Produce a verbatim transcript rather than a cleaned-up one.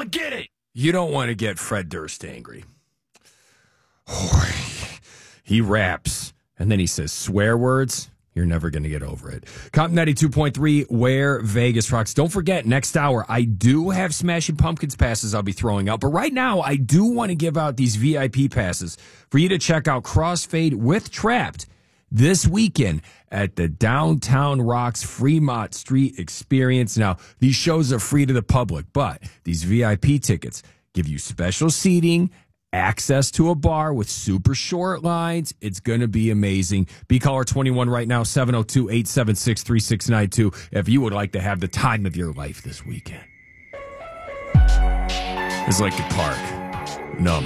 on, get it. You don't want to get Fred Durst angry. Oh, he raps, and then he says swear words. You're never going to get over it. Comp ninety-two point three, where Vegas rocks. Don't forget, next hour, I do have Smashing Pumpkins passes I'll be throwing out. But right now, I do want to give out these V I P passes for you to check out Crossfade with Trapped this weekend at the Downtown Rocks Fremont Street Experience. Now, these shows are free to the public, but these V I P tickets give you special seating, access to a bar with super short lines. It's going to be amazing. Be caller twenty-one right now, seven oh two, eight seven six, three six nine two, if you would like to have the time of your life this weekend. It's like the park. Numb.